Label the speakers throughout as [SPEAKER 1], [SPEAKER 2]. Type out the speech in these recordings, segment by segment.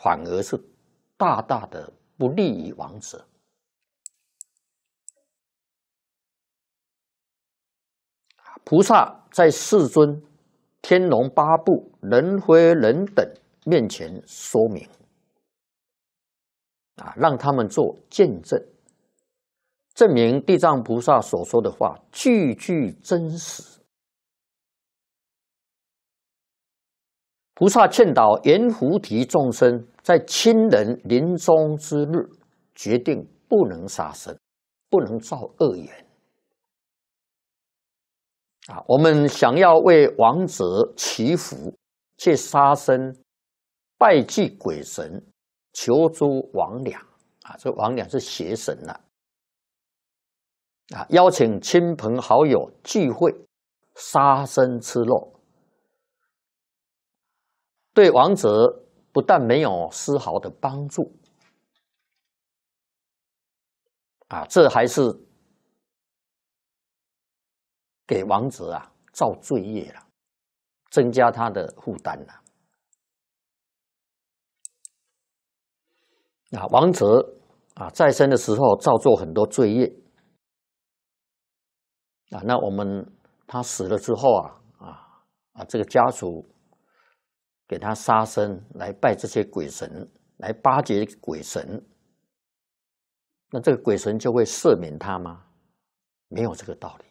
[SPEAKER 1] 反而是大大的不利于王者。菩萨在世尊、天龙八部、人非人等面前说明，让他们做见证，证明地藏菩萨所说的话句句真实。菩萨劝导阎浮提众生，在亲人临终之日，决定不能杀生，不能造恶缘。我们想要为亡者祈福，却杀生、拜祭鬼神，求诸魍魉这魍魉是邪神邀请亲朋好友聚会，杀生吃肉，对亡者不但没有丝毫的帮助，这还是给亡者造罪业了，增加他的负担了。亡者在生的时候造作很多罪业那他死了之后这个家属给他杀生来拜这些鬼神，来巴结鬼神，那这个鬼神就会赦免他吗？没有这个道理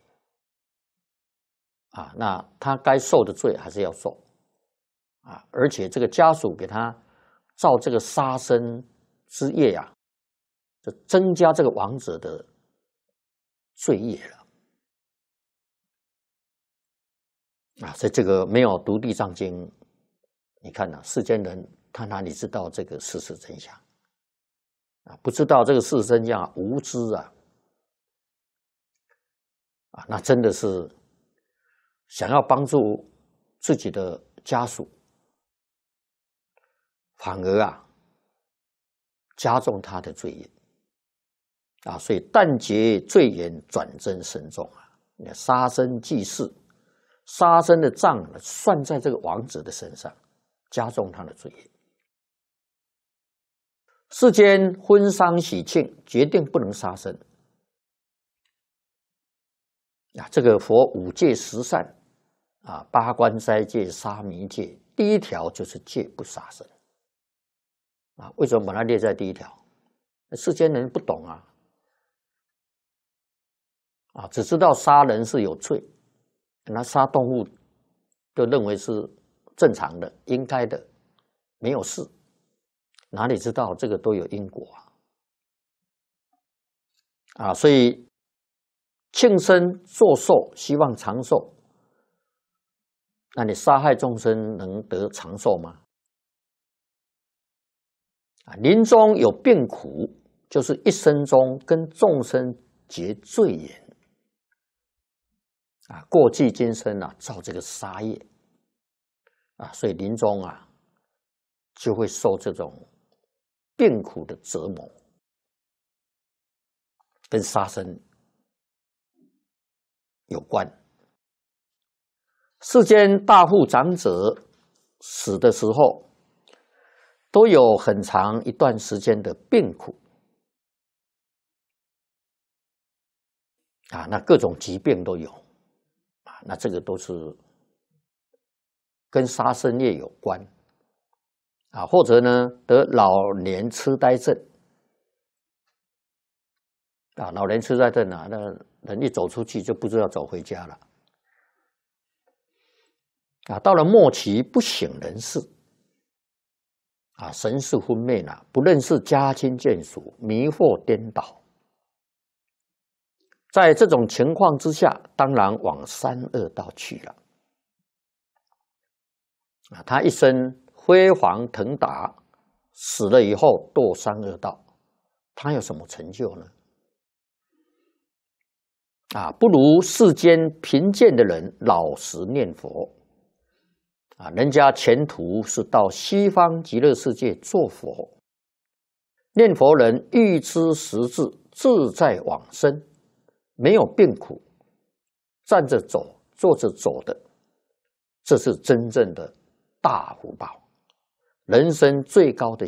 [SPEAKER 1] 那他该受的罪还是要受而且这个家属给他造这个杀生之业就增加这个亡者的罪业了所以这个没有读地藏经，你看世间人他哪里知道这个事实真相不知道这个事实真相，无知那真的是想要帮助自己的家属，反而加重他的罪业所以但结罪缘，转增深重杀生济世，杀生的账算在这个亡者的身上，加重他的罪业。世间婚丧喜庆，决定不能杀生这个佛五戒十善八关斋戒、沙弥戒，第一条就是戒不杀生为什么把它列在第一条？世间人不懂只知道杀人是有罪，那杀动物就认为是正常的、应该的，没有事，哪里知道这个都有因果所以庆生作寿，希望长寿，那你杀害众生能得长寿吗？临终有病苦，就是一生中跟众生结罪缘过去今生造这个杀业所以临终就会受这种病苦的折磨，跟杀生有关。世间大富长者死的时候，都有很长一段时间的病苦那各种疾病都有那这个都是跟杀生业有关或者呢得老年痴呆症老年痴呆症那人一走出去就不知道走回家了到了末期不省人事神识昏昧不认识家亲眷属，迷惑颠倒。在这种情况之下，当然往三恶道去了他一生辉煌腾达，死了以后堕三恶道，他有什么成就呢？不如世间贫贱的人老实念佛人家前途是到西方极乐世界做佛，念佛人预知时至，自在往生，没有病苦，站着走，坐着走的，这是真正的大福报，人生最高的